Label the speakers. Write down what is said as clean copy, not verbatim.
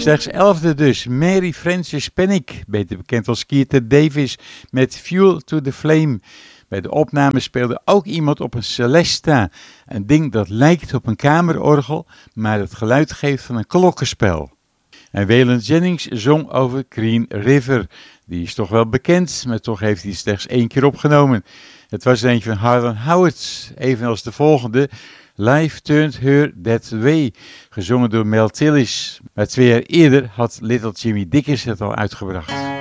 Speaker 1: Slechts 11e dus, Mary Frances Pennick, beter bekend als Keita Davis, met Fuel to the Flame. Bij de opname speelde ook iemand op een Celesta, een ding dat lijkt op een kamerorgel, maar het geluid geeft van een klokkenspel. En Waylon Jennings zong over Green River. Die is toch wel bekend, maar toch heeft hij het slechts 1 keer opgenomen. Het was eentje van Harlan Howard, evenals de volgende, Life Turned Her That Way, gezongen door Mel Tillis. Maar 2 jaar eerder had Little Jimmy Dickens het al uitgebracht.